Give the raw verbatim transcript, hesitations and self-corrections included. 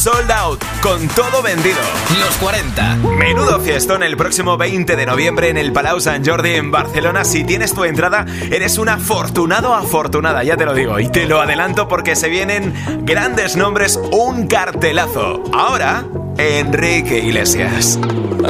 Sold Out, con todo vendido. Los cuarenta. Menudo fiestón el próximo veinte de noviembre en el Palau Sant Jordi en Barcelona. Si tienes tu entrada, eres un afortunado o afortunada, ya te lo digo. Y te lo adelanto porque se vienen grandes nombres, un cartelazo. Ahora, Enrique Iglesias.